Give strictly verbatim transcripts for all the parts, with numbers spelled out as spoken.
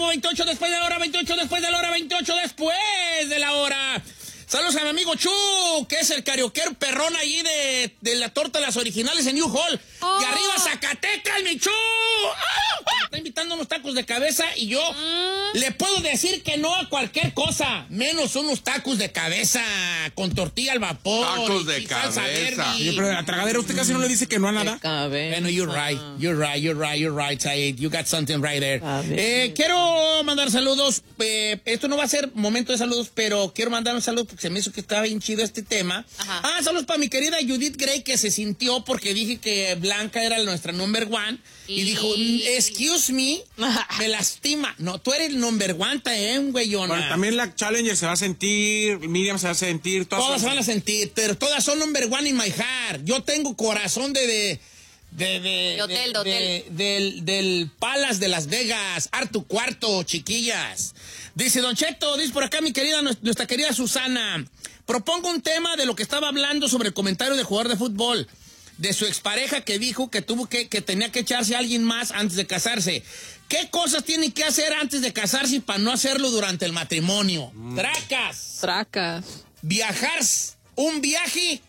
veintiocho después de la hora, veintiocho después de la hora, veintiocho después de la hora. Saludos a mi amigo Chu, que es el carioquero perrón ahí de, de la torta de las originales en New Hall. Oh. Y arriba Zacatecas, mi Chu. ¡Ah! Me está invitando unos tacos de cabeza y yo mm. le puedo decir que no a cualquier cosa, menos unos tacos de cabeza con tortilla al vapor. Tacos de cabeza. Oye, pero a la tragadera usted casi no le dice que no a nada. Bueno, you're right, you're right, you're right, you're right, Said. You got something right there. Eh, quiero mandar saludos. Eh, esto no va a ser momento de saludos, pero quiero mandar un saludo porque se me hizo que estaba bien chido este tema. Ajá. Ah, saludos para mi querida Judith Gray, que se sintió porque dije que Blanca era nuestra number one. Y, y dijo, excuse me, me lastima. No, tú eres el number one, también, güeyona. Bueno, también la Challenger se va a sentir, Miriam se va a sentir. Todas, todas se van a sentir, pero todas son number one in my heart. Yo tengo corazón de... de De, de, de hotel, de, de hotel. De, del, del Palace de Las Vegas, Artu Cuarto, chiquillas. Dice Don Cheto, dice por acá mi querida, nuestra querida Susana, propongo un tema de lo que estaba hablando sobre el comentario del jugador de fútbol, de su expareja que dijo que tuvo que, que tenía que echarse a alguien más antes de casarse. ¿Qué cosas tiene que hacer antes de casarse para no hacerlo durante el matrimonio? Mm. Tracas. Tracas. Viajar, un viaje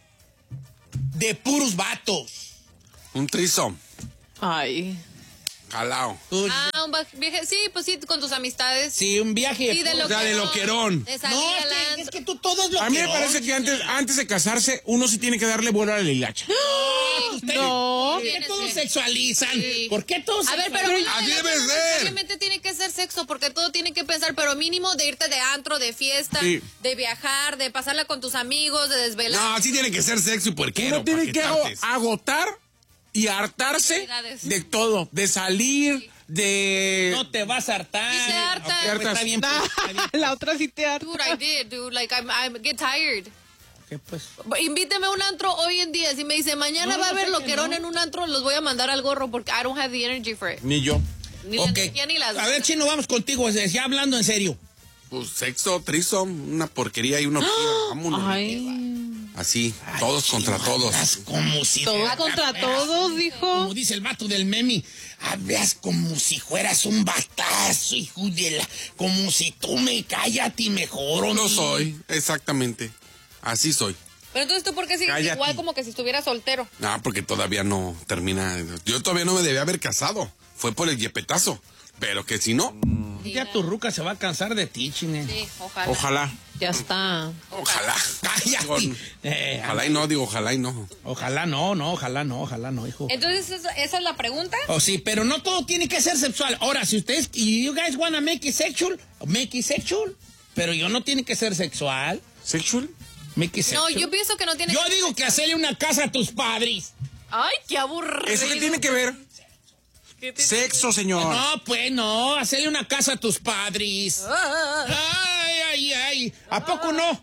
de puros vatos. Un trisom. Ay. Jalao. Ah, un viaje, sí, pues sí, con tus amistades. Sí, un viaje. Sí, de o sea, de loquerón. De no, es que, es que tú todo es loquerón. A mí me parece que antes, antes de casarse, uno sí tiene que darle vuelo a la hilacha. ¡No! Ustedes, no. ¿Por qué todos sexualizan? Sí. ¿Por qué todos A ver, sexualizan? pero así debe no ser. Simplemente tiene que ser sexo, porque todo tiene que pensar, pero mínimo de irte de antro, de fiesta, sí. de viajar, de pasarla con tus amigos, de desvelar. No, así tiene que ser sexo y puerquero. Uno tiene que ago- tartes. agotar y hartarse de todo, de salir, sí. de... No te vas a hartar. Y se harta. Okay, pues, está bien, Nah, está bien. la otra sí te harta. Dude, I did, dude. Like, I'm, I get tired. ¿Qué pues? Invíteme a un antro hoy en día. Si me dice, mañana No, va a no haber sé loquerón no. en un antro, los voy a mandar al gorro porque I don't have the energy for it. Ni yo. Ni la Okay. energía ni las A ver, Chino, vamos contigo, ya hablando en serio. Pues sexo, trisom, una porquería y una orgía. Vámonos. Ay. Así, todos Ay, contra Chino, todos. hablas como si... Todos contra todos, dijo. Como dice el vato del meme, hablas como si fueras un batazo, hijo de la... Como si tú me cállate mejor, ¿o No no? soy, exactamente. Así soy. Pero entonces, ¿tú por qué sigues Cállate. igual como que si estuviera soltero? Ah, porque todavía no termina. Yo todavía no me debía haber casado. Fue por el yepetazo. Pero que si no, Ya tu ruca se va a cansar de ti, Chine. Sí, ojalá. Ojalá. Ya está. ojalá. Cállate. Con- Eh, Ojalá y no, digo ojalá y no. Ojalá no, no, ojalá no, ojalá no, hijo. Entonces, ¿esa esa es la pregunta? Oh, sí, pero no todo tiene que ser sexual. Ahora, si ustedes, you guys wanna make it sexual, make it sexual. Pero yo no tiene que ser sexual. ¿Sexual? Make it No, sexual. yo pienso que no tiene Yo que... digo que hacerle una casa a tus padres. Ay, qué aburrido. ¿Eso qué tiene que ver? ¿Qué tiene- Sexo, señor. No, pues no, hacerle una casa a tus padres. Ah, Ay, ay, ay. ¿A poco no?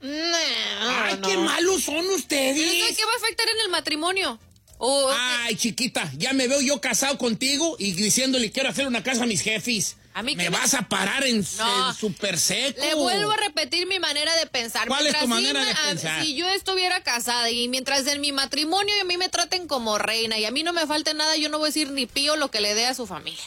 No, Ay, no. qué malos son ¿Eso ustedes. qué va a afectar en el matrimonio? O, Ay, chiquita, ya me veo yo casado contigo y diciéndole quiero hacer una casa a mis jefes. A mí me que me- vas a parar en, No. en super seco. Le vuelvo a repetir mi manera de pensar. ¿Cuál es tu Mientras manera sí de me- ah, pensar? Si yo estuviera casada y mientras en mi matrimonio a mí me traten como reina y a mí no me falte nada, yo no voy a decir ni pío lo que le dé a su familia.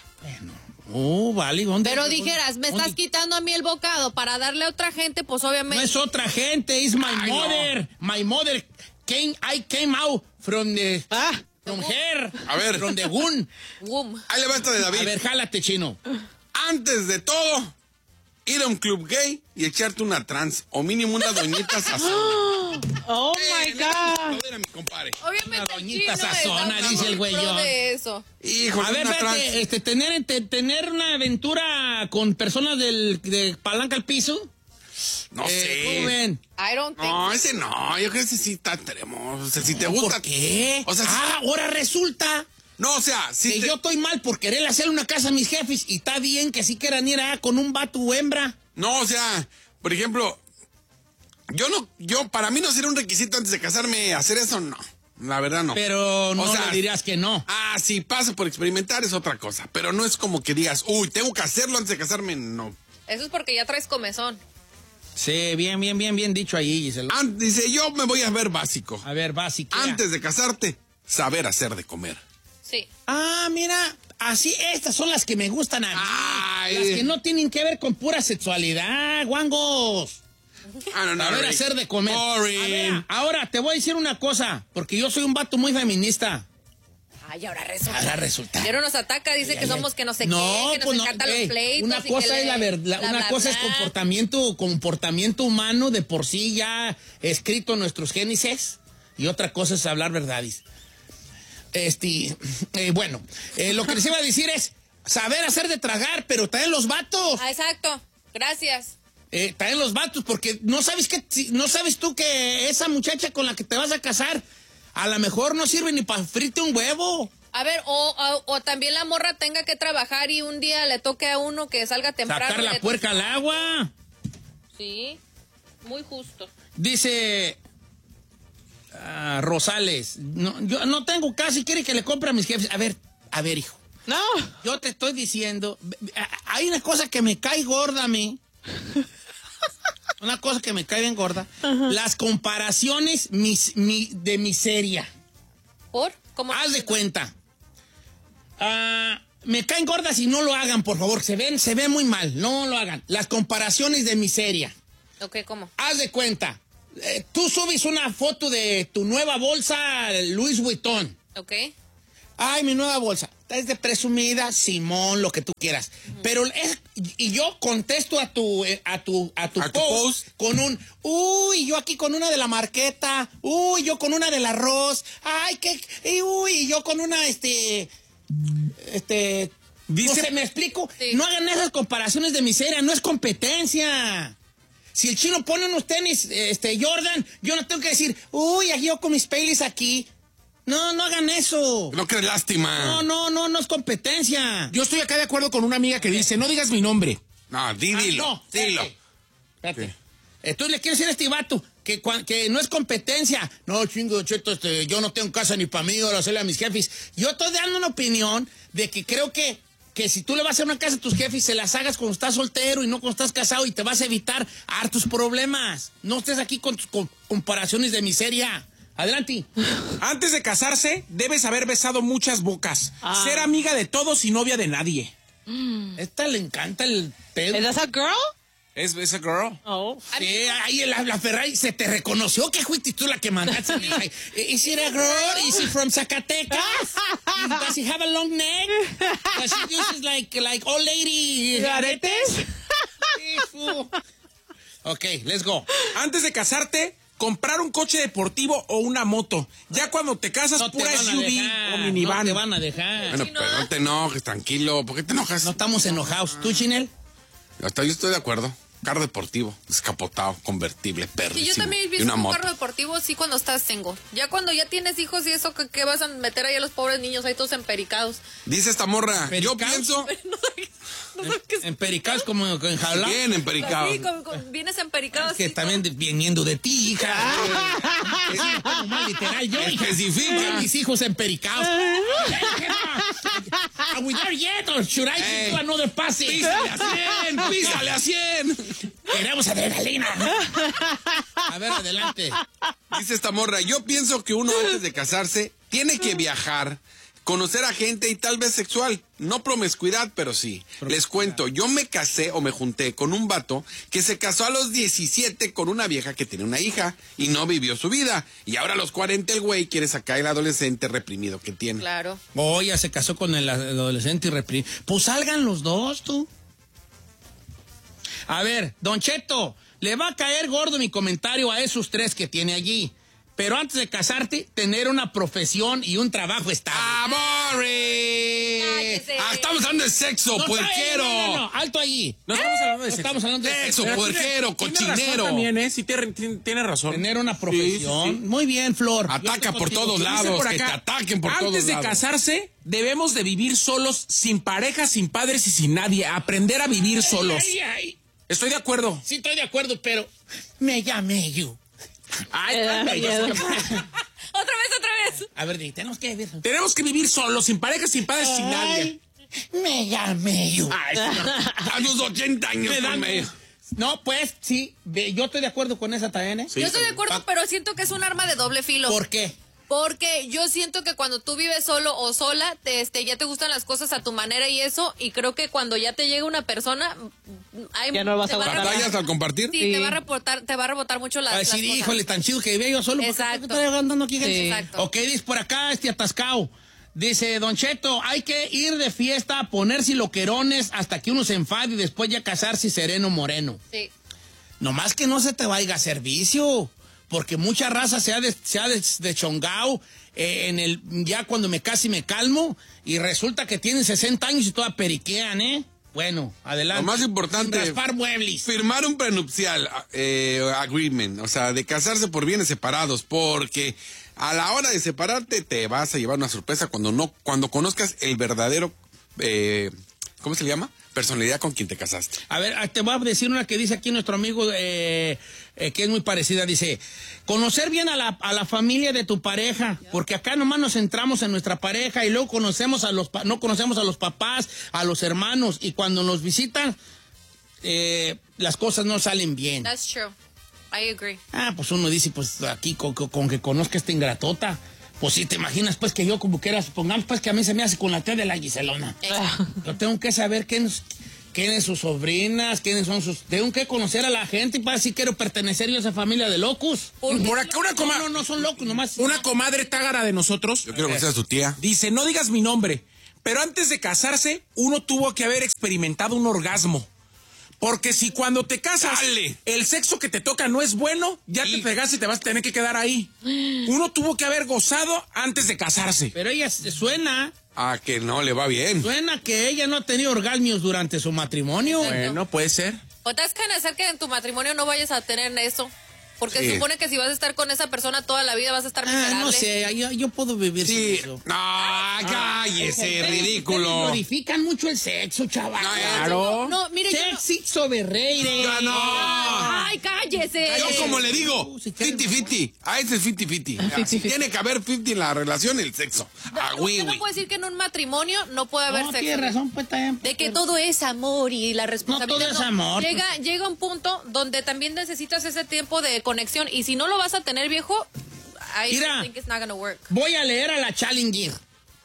Oh, vale, ¿dónde? Pero dónde- dijeras, me dónde? estás quitando a mí el bocado para darle a otra gente, pues obviamente... No es otra gente, es my Ay, no. mother. My mother came, I came out from the... Ah, From her. A ver. From the womb. Boom. Ahí levanta de A David. ver, jálate, Chino. Antes de todo, ir a un club gay y echarte una trans. O mínimo una doñita sazona. oh my Eh, God. joder a mi compadre. Obviamente Una el doñita chino sazona, está dice el muy pro güeyón. de eso. Hijo, A ver, una trans. espérate, este, tener, te- tener una aventura con personas del, de palanca al piso. No Eh, ¿cómo sé. ven? I don't think No, so. ese no. Yo creo que ese sí está extremo. O sea, si te ¿Por gusta. qué? O sea, si- ah, ahora resulta No, o sea, si que te- yo estoy mal por querer hacerle una casa a mis jefes y está bien que sí quieran ir ah, con un vato o hembra. No, o sea, por ejemplo, yo no, yo, para mí no sería un requisito antes de casarme hacer eso, no. La verdad no. Pero no O sea, le dirías que no. Ah, si pasa por experimentar es otra cosa. Pero no es como que digas, uy, tengo que hacerlo antes de casarme, no. Eso es porque ya traes comezón. Sí, bien, bien, bien, bien dicho ahí, Giselle. An- dice, yo me voy a ver básico. A ver, básica. Antes de casarte, saber hacer de comer. Sí. Ah, mira, Así, estas son las que me gustan a mí. Ay. Las que no tienen que ver con pura sexualidad, guangos. Ah, no, no, A ver, Rick. hacer de comer. Boring. A ver, ahora te voy a decir una cosa, porque yo soy un vato muy feminista. Ay, ahora resulta. Ahora resulta. Pero nos ataca, dice Ay, que ay, somos que no sé no, qué, que nos pues no, encantan ey, los pleitos. Una y cosa que es la le- verdad, bla, una bla, cosa es bla. comportamiento, comportamiento humano de por sí ya escrito en nuestros génesis, y otra cosa es hablar verdades. Este, eh, bueno, eh, lo que les iba a decir es saber hacer de tragar, pero también los vatos. Ah, exacto. Gracias. Eh, también los vatos, porque no sabes que, si- no sabes tú que esa muchacha con la que te vas a casar, a lo mejor no sirve ni para frite un huevo. A ver, o, o, o también la morra tenga que trabajar y un día le toque a uno que salga temprano. Sacar la le- puerca al agua. Sí, muy justo. Dice ah, Rosales, no, yo no tengo casa y quiere que le compre a mis jefes. A ver, a ver, hijo. No. Yo te estoy diciendo, hay una cosa que me cae gorda a mí. Una cosa que me cae bien gorda. Las comparaciones mis, mi- de miseria. ¿Por? ¿Cómo? Haz de cuenta. Ah, me caen gordas y no lo hagan, por favor. Se ven, se ven muy mal. No lo hagan. Las comparaciones de miseria. Ok, ¿cómo? Haz de cuenta. Eh, tú subes una foto de tu nueva bolsa Louis Vuitton. Ok. Ay, mi nueva bolsa. Es de presumida, Simón, lo que tú quieras. Pero es, y yo contesto a tu, eh, a tu, a tu, ¿A tu post, post? con un, uy, yo aquí con una de la Marqueta, uy, yo con una del arroz, ay, qué, y uy, y yo con una, este, este, Dice- no sé, ¿me explico? Sí. No hagan esas comparaciones de miseria, no es competencia. Si el chino pone unos tenis, este, Jordan, yo no tengo que decir, uy, aquí yo con mis Baileys aquí. No, no hagan eso. No crees lástima. No, no, no, no es competencia. Yo estoy acá de acuerdo con una amiga que dice, no digas mi nombre. No, di, Ah, dilo. no, dilo. espérate. Espérate. Entonces le quiero decir a este vato que, cua- que no es competencia. No, chingo, cheto, este, yo no tengo casa ni para mí, ahora hacerle a mis jefes. Yo estoy dando una opinión de que creo que, que si tú le vas a hacer una casa a tus jefes, se las hagas cuando estás soltero y no cuando estás casado y te vas a evitar hartos problemas. No estés aquí con tus con- comparaciones de miseria. Adelante. Antes de casarse, debes haber besado muchas bocas. Ah. Ser amiga de todos y novia de nadie. Esta le encanta el pedo. ¿Es esa girl? ¿Es esa girl? Oh. Sí, ahí la, la Ferrari se te reconoció que fuiste tú la que mandaste. Is it a girl? Is it from Zacatecas? Does he have a long neck? Does she uses like, like old lady aretes? Sí, fu. Ok, let's go. Antes de casarte, comprar un coche deportivo o una moto. Ya cuando te casas, No te pura van a S U V dejar. o minivan. No te van a dejar. Bueno, Sí, ¿no? pero no te enojes, tranquilo. ¿Por qué te enojas? No estamos enojados. ¿Tú, Chinel? Hasta yo estoy de acuerdo. Carro deportivo, descapotado, convertible, Sí, perrísimo. yo también y pienso una un moto. carro deportivo sí cuando estás single. Ya cuando ya tienes hijos y eso, ¿qué, qué vas a meter ahí a los pobres niños ahí todos empericados? Dice esta morra, yo ¿Pericaos? pienso... No sé qué es. Empericados como enjaulados. Bien empericado. Sí, con- con- vienes empericado Es que así, también de- viniendo de ti, hija. Es un poco más literal yo, hija. Especifica. Mis hijos empericados. Are we there yet or should I Hey. do another passing? Písale a cien, písale a cien. Queremos adrenalina. A ver, adelante. Dice esta morra, yo pienso que uno antes de casarse tiene que viajar, conocer a gente y tal vez sexual. No promiscuidad, pero sí. Les cuento, yo me casé o me junté con un vato que se casó a los diecisiete con una vieja que tiene una hija y no vivió su vida. Y ahora a los cuarenta el güey quiere sacar el adolescente reprimido que tiene. Claro. Oh, ya se casó con el adolescente y reprimido. Pues salgan los dos, tú. A ver, Don Cheto, le va a caer gordo mi comentario a esos tres que tiene allí. Pero antes de casarte, tener una profesión y un trabajo estable. ¡Amore! Cállese. Ah, estamos hablando de sexo, No, puerquero. No, no, no, alto allí. No estamos hablando de No sexo. estamos hablando de Eso, sexo. puerquero, Tiene razón cochinero. también, ¿eh? Sí, tiene, tiene- tiene razón. Tener una profesión. Sí, sí, sí. Muy bien, Flor. Yo Ataca estoy por contigo. todos Dice lados. Dice por que acá, te ataquen por antes todos de lados. casarse, debemos de vivir solos, sin pareja, sin padres y sin nadie. Aprender a vivir solos. Ay, ay. Estoy de acuerdo. Sí, estoy de acuerdo, pero me llamé yo. Ay, Me da ay, miedo. Otra vez, otra vez. A ver, di, tenemos que ver. tenemos que vivir solos, sin pareja, sin padres, sin nadie. Me llamé yo. Ay, A los ochenta años. Me dan- hombre. No, pues sí, ve, yo estoy de acuerdo con esa también, ¿eh? Sí, Yo estoy de también. acuerdo, pero siento que es un arma de doble filo. ¿Por qué? Porque yo siento que cuando tú vives solo o sola, te, este, ya te gustan las cosas a tu manera y eso, y creo que cuando ya te llega una persona, hay, ya no vas te a va aguantar. ¿Batallas al compartir? Sí, Sí. te va a reportar, te va a rebotar mucho las, A las decir, cosas. híjole, tan chido que vivía yo solo. ¿por qué- Exacto. ¿por qué estoy andando aquí, gente? Sí. Exacto. Ok, dice por acá este atascado. Dice, Don Cheto, hay que ir de fiesta, ponerse loquerones hasta que uno se enfade y después ya casarse sereno moreno. Sí. Nomás que no se te vaya a servicio, porque mucha raza se ha, de, se ha des- deschongado eh, en el, ya cuando me casi me calmo y resulta que tienen sesenta años y toda periquean, ¿eh? Bueno, adelante. Lo más importante, Sin raspar muebles. firmar un prenupcial eh, agreement, o sea, de casarse por bienes separados, porque a la hora de separarte te vas a llevar una sorpresa cuando no, cuando conozcas el verdadero, eh, ¿cómo se le llama? Personalidad con quien te casaste. A ver, te voy a decir una que dice aquí nuestro amigo, eh, eh, que es muy parecida. Dice, conocer bien a la, a la familia de tu pareja, porque acá nomás nos centramos en nuestra pareja y luego conocemos a los, pa- no conocemos a los papás, a los hermanos, y cuando nos visitan, eh, las cosas no salen bien. That's true. I agree. Ah, pues uno dice, pues aquí con, con- con que conozca esta ingratota. Pues si te imaginas, pues que yo como que era, supongamos pues que a mí se me hace con la tía de la Giselona. Yo tengo que saber quiénes, quiénes sus sobrinas, quiénes son sus... Tengo que conocer a la gente para si quiero pertenecer yo a esa familia de locos. Por acá una No, coma- no, no son locos, nomás... Una comadre tágara de nosotros Yo quiero conocer a su tía. dice, no digas mi nombre, pero antes de casarse, uno tuvo que haber experimentado un orgasmo. Porque si cuando te casas, Dale. el sexo que te toca no es bueno, ya te pegas y te vas a tener que quedar ahí. Uno tuvo que haber gozado antes de casarse. Pero ella suena, Ah, que no le va bien. suena que ella no ha tenido orgasmos durante su matrimonio. Bueno, puede ser. O te has que hacer que en tu matrimonio no vayas a tener eso. Porque Sí. se supone que si vas a estar con esa persona toda la vida vas a estar Ah, miserable. no sé, yo, yo puedo vivir Sí. sin eso. No, cállese, Ustedes- ridículo. ustedes glorifican mucho el sexo, chaval. No, eh, Claro. No, mire, yo no- Sexy overrated. Ya no. Ay, cállese. Yo como le digo, Si quieren- cincuenta cincuenta. A ese es cincuenta cincuenta. cincuenta cincuenta. Tiene que haber cincuenta en la relación y el sexo. Ah, güey, Usted no güey. puede decir que en un matrimonio no puede haber No, sexo. tienes razón, pues también. De que todo es amor y la responsabilidad. No todo es amor. Llega, llega un punto donde también necesitas ese tiempo de conexión. Y si no lo vas a tener, viejo, I Mira. think it's not gonna work. Voy a leer a la Challenger.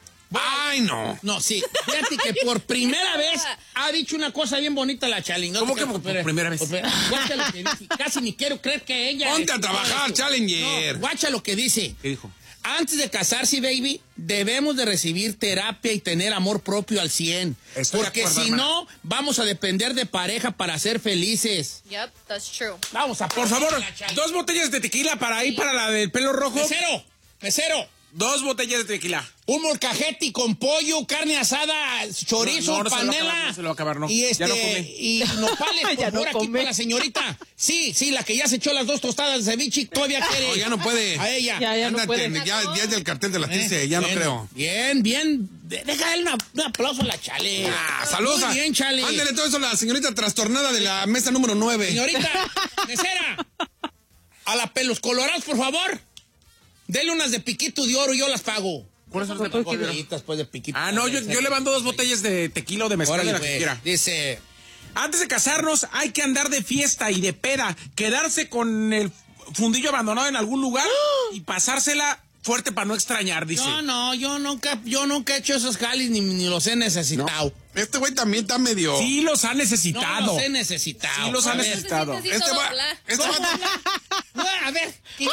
Ay, no. No, sí. Fíjate que por primera vez ha dicho una cosa bien bonita la Challenger. No ¿Cómo te que creas, por pero- primera vez? pero- Guacha lo que dice. Casi ni quiero creer que ella... Ponte a escuchó trabajar, esto. Challenger. No, guacha lo que dice. ¿Qué dijo? Antes de casarse, baby, debemos de recibir terapia y tener amor propio al cien. Estoy de Porque acuerdo, si hermana. no, vamos a depender de pareja para ser felices. Yep, that's true. Vamos a... Por favor, la Challenger. dos botellas de tequila para ahí, para la del pelo rojo. Mesero, mesero. Dos botellas de tequila. Un molcajete con pollo, carne asada, chorizo, No, no, no se lo va a panela. acabar, no se lo va a acabar, no. Y Ya este, no come. y nopales, por Ya no favor, aquí come. para la señorita. Sí, sí, la que ya se echó las dos tostadas de ceviche, todavía quiere. No, ya no puede. A ella. Ya, ya no Ándate, puede. ya, ya es del cartel de la Eh, T C, ya no bueno, creo. Bien, bien. De- Déjale una- un aplauso a la Chale. Ah, saludos. Muy a- bien, Chale. Ándale todo eso a la señorita trastornada de la mesa número nueve. Señorita, mesera. A la pelos colorados, por favor. Dele unas de piquito de oro y yo las pago. Por eso Unas te pago. bolitas, pues, de piquito. Ah, no, yo, yo le mando dos botellas de tequila o de mezcal Órale, de la que pues. quiera. Dice... Antes de casarnos hay que andar de fiesta y de peda, quedarse con el fundillo abandonado en algún lugar y pasársela fuerte para no extrañar, dice. No, no, yo nunca, yo nunca he hecho esos jalis ni, ni los he necesitado. Este güey también está medio. Sí los ha No necesitado. los he necesitado. Sí los ha A ver, necesitado. Sí, sí, Este todo va. bla. Este va. no, a ver. Que,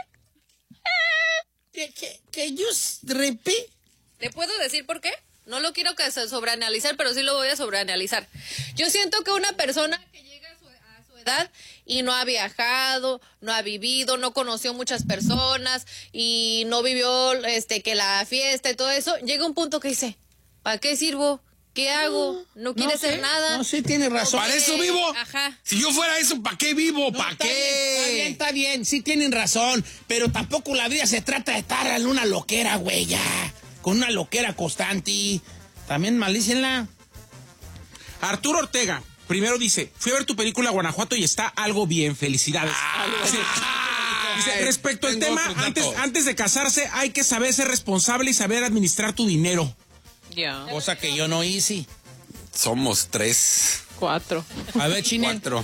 que, que, que you repeat. ¿Le puedo decir por qué? No lo quiero que se sobreanalizar, pero sí lo voy a sobreanalizar. Yo siento que una persona que llega a su, a su edad y no ha viajado, no ha vivido, no conoció muchas personas y no vivió este que la fiesta y todo eso, llega un punto que dice, ¿para qué sirvo? ¿Qué hago? No quiere No sé, hacer nada. No, sí, tiene razón. ¿Para eso vivo? Ajá. Si yo fuera eso, ¿para qué vivo? No, ¿Para está bien, está bien, qué? está bien, sí tienen razón, pero tampoco la vida se trata de estar en una loquera, güey, ya, con una loquera constante. También malícenla. Arturo Ortega, primero dice, fui a ver tu película Guanajuato y está algo bien, felicidades. Dice, dice, respecto al Tengo tema, otros antes, datos. antes de casarse hay que saber ser responsable y saber administrar tu dinero. Ya. Cosa que yo no hice. Somos tres, Cuatro. A ver, Chine. cuatro.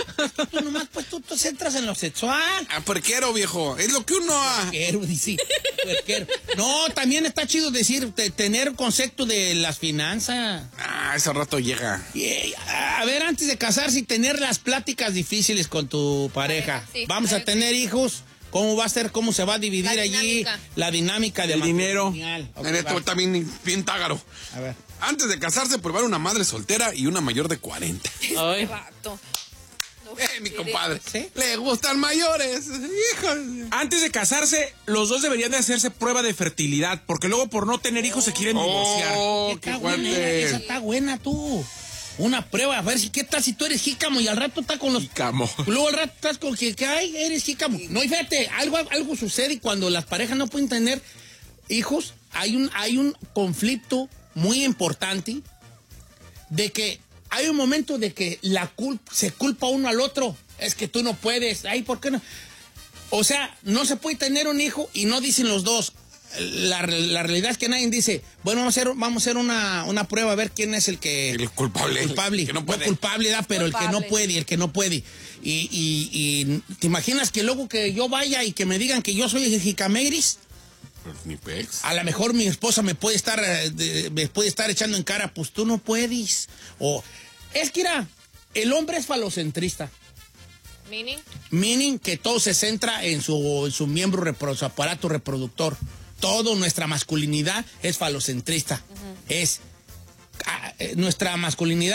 Tú nomás, pues tú te centras en lo sexual. Ah, puerquero, viejo. Es lo que uno ha... Puerquero, dice. Puerquero. No, también está chido decir, te- tener concepto de las finanzas. Ah, ese rato llega. Y, a ver, antes de casarse y tener las pláticas difíciles con tu pareja. Pareja, sí, Vamos a pareja. tener hijos. ¿Cómo va a ser? ¿Cómo se va a dividir La allí dinámica. la dinámica de El dinero. matrimonial? Ok, En esto va. también bien tágaro. A ver. Antes de casarse, probar una madre soltera y una mayor de cuarenta. Ay. Vato. No Eh, mi quiere. compadre. ¿Sí? Le gustan mayores. Hijos. Antes de casarse, los dos deberían de hacerse prueba de fertilidad, porque luego por no tener hijos se quieren divorciar. Oh, Está qué buena, fuerte. esa está buena tú. Una prueba, a ver si qué tal si tú eres jícamo y al rato está con los... Jícamo. Luego al rato estás con que, que ay, eres jícamo. No, y fíjate, algo, algo sucede y cuando las parejas no pueden tener hijos, hay un, hay un conflicto muy importante de que hay un momento de que la culpa, se culpa uno al otro. Es que tú no puedes. Ay, ¿por qué no? O sea, no se puede tener un hijo y no dicen los dos. La, la realidad es que nadie dice, bueno, vamos a hacer, vamos a hacer una, una prueba a ver quién es el que... El culpable. El culpable. Que no puede. culpable, ¿verdad? Pero el que no Culpable. puede, el que no puede. Y, y, y ¿te imaginas que luego que yo vaya y que me digan que yo soy el jicamegris? Pues ni pex. A lo mejor mi esposa me puede estar, eh, de- me puede estar echando en cara, pues tú no puedes. O, es que mira, el hombre es falocentrista. Meaning. Meaning que todo se centra en su, en su miembro, repro- su aparato reproductor. Todo nuestra masculinidad es falocentrista. Es ah, eh, nuestra masculinidad